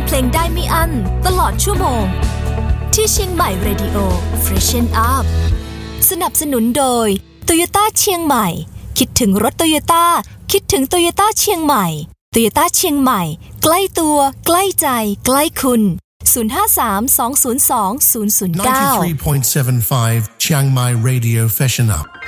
เพลงได้ไม่อั้นตลอดชั่วโมงที่เชียงใหม่ Radio Freshen Up สนับสนุนโดย Toyota เชียงใหม่คิดถึงรถ Toyota คิดถึง Toyota เชียงใหม่ Toyota เชียงใหม่ใกล้ตัวใกล้ใจใกล้คุณ053-202-009 93.75 Chiang Mai Radio Freshen Up